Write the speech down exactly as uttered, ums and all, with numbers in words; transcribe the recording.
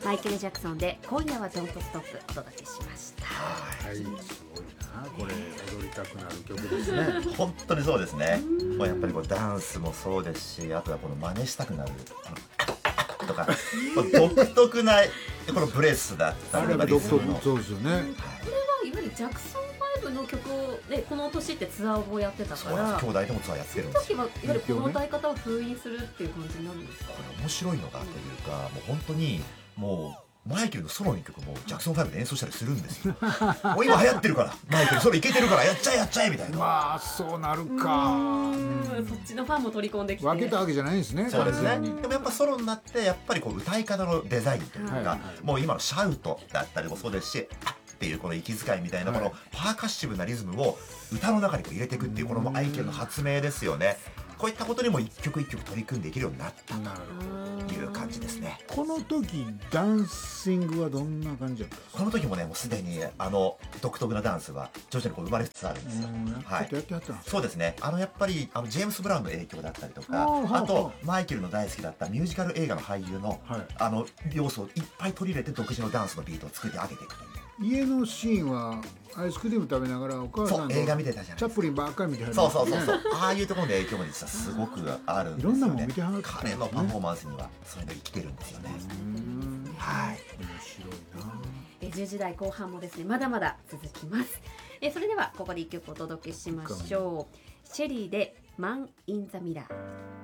マイケル・ジャクソンで今夜はドントストップお届けしました。 はい、すごいな、これ踊りたくなる曲ですね。 本当にそうですね。もうやっぱりこうダンスもそうですし、あとはこの真似したくなるとか独特なこのブレスだったりとかリズムの、 そうですよね。 これはいわゆるジャクソンファイブの曲を、ね、この年ってツアーをやってたから、 兄弟でもツアーやってるんですよ。 その時はいわゆるこの歌い方を封印するっていう感じになるんですか。 これ面白いのがというか、もう本当にもうマイケルのソロの曲もジャクソンファイブで演奏したりするんですよ。もう今流行ってるからマイケルソロいけてるからやっちゃえやっちゃえみたいな。 まあそうなるか。 そっちのファンも取り込んできて分けたわけじゃないんですね。 そうですね。でもやっぱソロになってやっぱりこう歌い方のデザインというか、はいはい、もう今のシャウトだったりもそうですし、っていうこの息遣いみたいなもの、はい、パーカッシブなリズムを歌の中にこう入れていくっていうこのマイケルの発明ですよね。こういったことにも一曲一曲取り組んでいけるようになったという感じですね。 この時ダンシングはどんな感じだったんですか。 この時もね、もうすでにあの独特なダンスは徐々にこう生まれつつあるんですよ。 はい、ちょっとやってはった。 そうですね。あのやっぱりあのジェームス・ブラウンの影響だったりとか、あとマイケルの大好きだったミュージカル映画の俳優の、はい、あの要素をいっぱい取り入れて独自のダンスのビートを作ってあげていくという。 家のシーンはアイスクリーム食べながらお母さんの映画見てたじゃないですか。 チャップリンばっかり見てはる、 そうそうそうそう。ああいうところの影響も実はすごくあるんですよね。 いろんなもん見てはる、ね、 彼のパフォーマンスにはそういうの生きてるんですよね。はい。 面白いな。 えじゅうじ代後半もですね、まだまだ続きます。えそれではここで一曲お届けしましょう。シェリーでマン・イン・ザ・ミラー。